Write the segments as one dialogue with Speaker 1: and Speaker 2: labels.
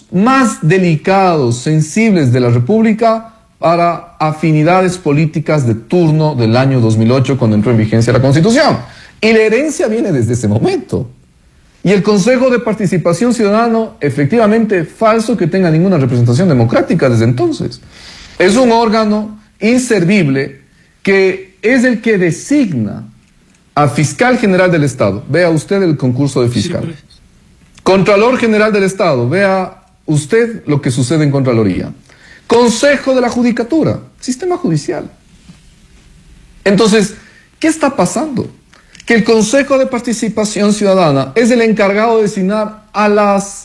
Speaker 1: más delicados, sensibles de la República para afinidades políticas de turno del año 2008, cuando entró en vigencia la Constitución. Y la herencia viene desde ese momento. Y el Consejo de Participación Ciudadana, efectivamente falso que tenga ninguna representación democrática desde entonces. Es un órgano inservible que es el que designa a Fiscal General del Estado. Vea usted el concurso de fiscal. Sí, pues. Contralor General del Estado. Vea usted lo que sucede en Contraloría. Consejo de la Judicatura. Sistema judicial. Entonces, ¿qué está pasando? Que el Consejo de Participación Ciudadana es el encargado de designar a las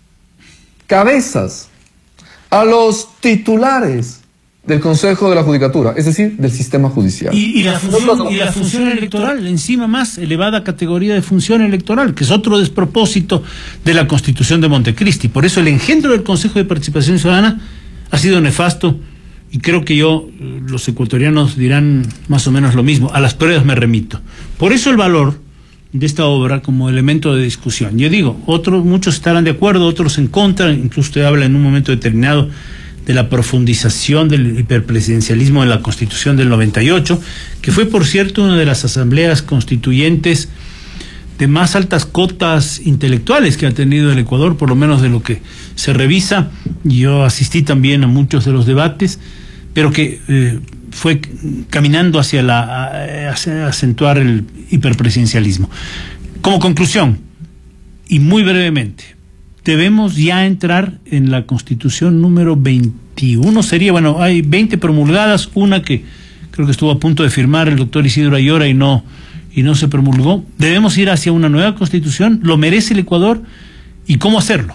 Speaker 1: cabezas, a los titulares del Consejo de la Judicatura, es decir, del sistema judicial.
Speaker 2: Y la función electoral, encima más elevada categoría de función electoral, que es otro despropósito de la Constitución de Montecristi. Por eso el engendro del Consejo de Participación Ciudadana ha sido nefasto, y creo que los ecuatorianos dirán más o menos lo mismo. A las pruebas me remito. Por eso el valor de esta obra como elemento de discusión. Yo digo, muchos estarán de acuerdo, otros en contra. Incluso usted habla en un momento determinado de la profundización del hiperpresidencialismo en la Constitución del 98, que fue, por cierto, una de las asambleas constituyentes de más altas cotas intelectuales que ha tenido el Ecuador, por lo menos de lo que se revisa. Yo asistí también a muchos de los debates, pero que fue caminando hacia acentuar el hiperpresidencialismo. Como conclusión, y muy brevemente, debemos ya entrar en la Constitución número 21, hay 20 promulgadas, una que creo que estuvo a punto de firmar el doctor Isidro Ayora y no se promulgó. Debemos ir hacia una nueva Constitución, lo merece el Ecuador, y cómo hacerlo.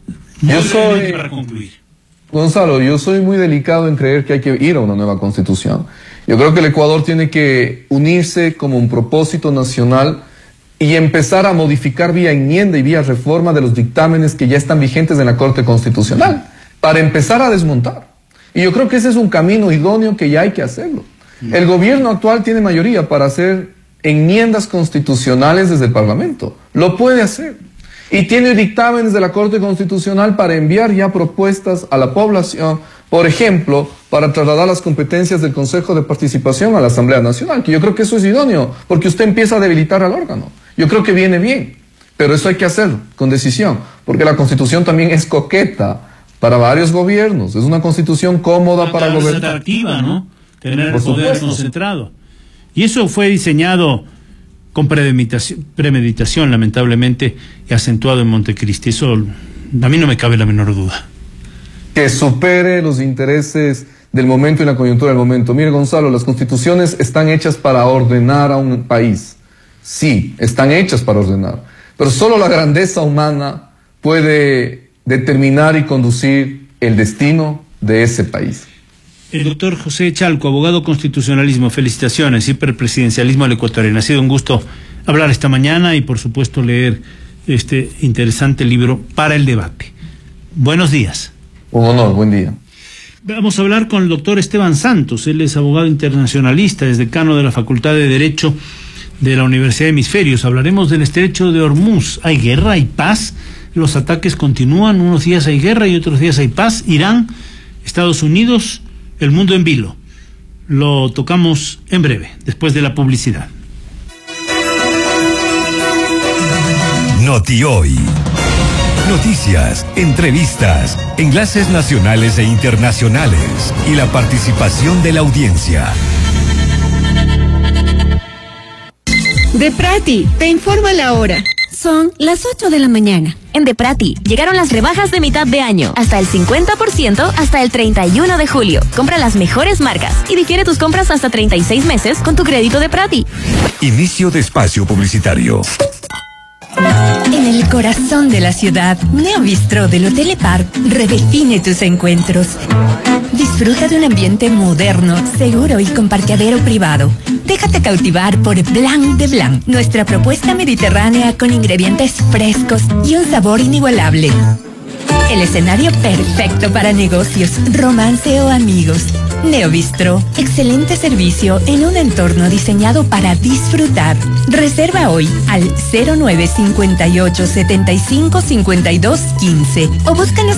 Speaker 2: Para concluir.
Speaker 1: Gonzalo, yo soy muy delicado en creer que hay que ir a una nueva Constitución. Yo creo que el Ecuador tiene que unirse como un propósito nacional y empezar a modificar vía enmienda y vía reforma de los dictámenes que ya están vigentes en la Corte Constitucional, para empezar a desmontar. Y yo creo que ese es un camino idóneo que ya hay que hacerlo. El gobierno actual tiene mayoría para hacer enmiendas constitucionales desde el Parlamento. Lo puede hacer. Y tiene dictámenes de la Corte Constitucional para enviar ya propuestas a la población, por ejemplo, para trasladar las competencias del Consejo de Participación a la Asamblea Nacional, que yo creo que eso es idóneo, porque usted empieza a debilitar al órgano. Yo creo que viene bien, pero eso hay que hacerlo con decisión, porque la Constitución también es coqueta para varios gobiernos. Es una Constitución cómoda para gobernar.
Speaker 2: Es atractiva, ¿no? Tener el poder concentrado. Y eso fue diseñado con premeditación, lamentablemente, y acentuado en Montecristi. Eso a mí no me cabe la menor duda.
Speaker 1: Que supere los intereses del momento y la coyuntura del momento. Mire, Gonzalo, las constituciones están hechas para ordenar a un país. Sí, están hechas para ordenar. Pero solo la grandeza humana puede determinar y conducir el destino de ese país.
Speaker 2: El doctor José Chalco, abogado constitucionalismo, felicitaciones, hiperpresidencialismo al ecuatoriano. Ha sido un gusto hablar esta mañana y, por supuesto, leer este interesante libro para el debate. Buenos días.
Speaker 1: Un honor, buen día.
Speaker 2: Vamos a hablar con el doctor Esteban Santos. Él es abogado internacionalista, es decano de la Facultad de Derecho de la Universidad de Hemisferios. Hablaremos del estrecho de Hormuz. ¿Hay guerra? ¿Hay paz? Los ataques continúan. Unos días hay guerra y otros días hay paz. Irán, Estados Unidos, el mundo en vilo. Lo tocamos en breve, después de la publicidad.
Speaker 3: Noti Hoy. Noticias, entrevistas, enlaces nacionales e internacionales y la participación de la audiencia.
Speaker 4: Deprati, te informa la hora. Son las 8 de la mañana.
Speaker 5: En Deprati llegaron las rebajas de mitad de año, hasta el 50% hasta el 31 de julio. Compra las mejores marcas y difiere tus compras hasta 36 meses con tu crédito Deprati.
Speaker 3: Inicio de espacio publicitario.
Speaker 4: En el corazón de la ciudad, Neo Bistro del Hotel Park redefine tus encuentros. Disfruta de un ambiente moderno, seguro y con parqueadero privado. Déjate cautivar por Blanc de Blanc, nuestra propuesta mediterránea con ingredientes frescos y un sabor inigualable. El escenario perfecto para negocios, romance o amigos. Neo Bistro, excelente servicio en un entorno diseñado para disfrutar. Reserva hoy al 0958 75 52 15 o búscanos